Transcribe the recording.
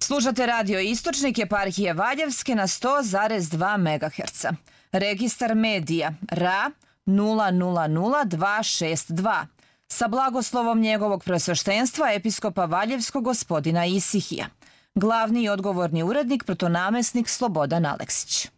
Slušate radio Istočnik eparhije Valjevske na 100,2 MHz. Registar medija RA 000262 sa blagoslovom njegovog presveštenstva episkopa Valjevskog gospodina Isihija. Glavni i odgovorni urednik protonamesnik Slobodan Aleksić.